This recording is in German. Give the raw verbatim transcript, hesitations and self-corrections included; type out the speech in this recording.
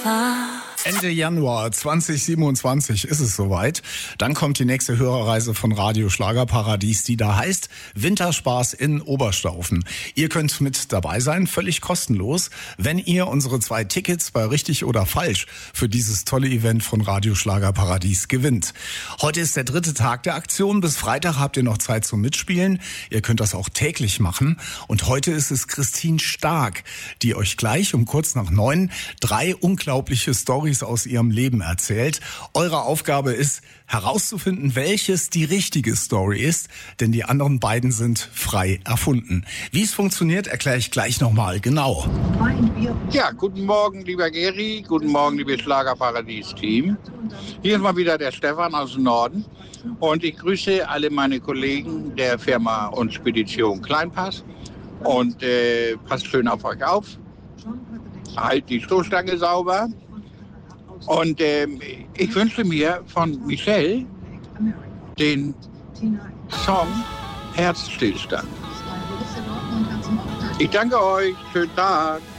far. Ende Januar zwanzig siebenundzwanzig ist es soweit. Dann kommt die nächste Hörerreise von Radio Schlagerparadies, die da heißt Winterspaß in Oberstaufen. Ihr könnt mit dabei sein, völlig kostenlos, wenn ihr unsere zwei Tickets bei Richtig oder Falsch für dieses tolle Event von Radio Schlagerparadies gewinnt. Heute ist der dritte Tag der Aktion. Bis Freitag habt ihr noch Zeit zum Mitspielen. Ihr könnt das auch täglich machen. Und heute ist es Christine Stark, die euch gleich um kurz nach neun drei unglaubliche Storys aus ihrem Leben erzählt. Eure Aufgabe ist, herauszufinden, welches die richtige Story ist, denn die anderen beiden sind frei erfunden. Wie es funktioniert, erkläre ich gleich nochmal genau. Ja, guten Morgen, lieber Geri, guten Morgen, liebes Schlagerparadies-Team. Hier ist mal wieder der Stefan aus dem Norden und ich grüße alle meine Kollegen der Firma und Spedition Kleinpass und äh, passt schön auf euch auf. Halt die Stoßstange sauber. Und ähm, ich wünsche mir von Michelle den Song Herzstillstand. Ich danke euch, schönen Tag.